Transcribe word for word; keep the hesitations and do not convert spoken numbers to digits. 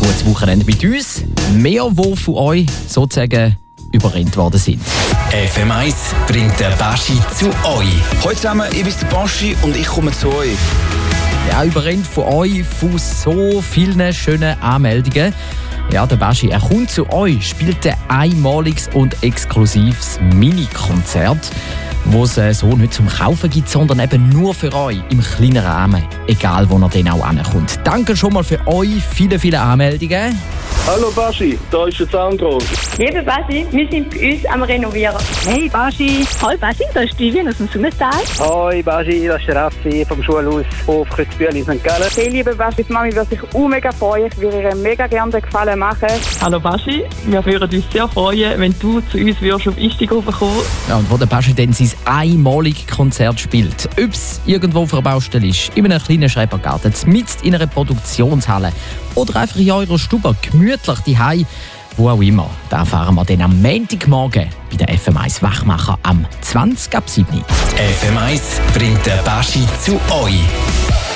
gutes Wochenende mit uns. Mehr, die von euch sozusagen überrennt worden sind. F M eins bringt der Baschi zu euch. Hallo zusammen, ich bin der Baschi und ich komme zu euch. Ja, überrennt von euch von so vielen schönen Anmeldungen. Ja, der Baschi, er kommt zu euch, spielt ein einmaliges und exklusives Mini-Konzert, wo es so nicht zum Kaufen gibt, sondern eben nur für euch im kleinen Rahmen, egal wo er dann auch ankommt. Danke schon mal für euch, viele, viele Anmeldungen. Hallo Baschi, da ist der Sandro. Liebe Baschi, wir sind bei uns am Renovieren. Hey Baschi. Hallo Baschi, da ist Vivian aus dem Summerstal. Hoi Baschi, das ist der Raffi vom Schulhaus auf Kreuzbühel in Sankt Gallen. Hey liebe Baschi, die Mami würde sich auch mega freuen, ich würde ihr mega gerne den Gefallen machen. Hallo Baschi, wir würden uns sehr freuen, wenn du zu uns würdest auf Instagram kommen. Ja, und wo der Baschi dann sein einmaliges Konzert spielt, ob es irgendwo auf einer Baustelle ist, in einem kleinen Schrebergarten, mitten in einer Produktionshalle oder einfach in eurer Stube, gemütlich daheim, wo auch immer. Da erfahren wir dann am Montagmorgen bei der F M eins Wachmacher am zwanzig ab sieben. F M eins bringt der Baschi zu euch.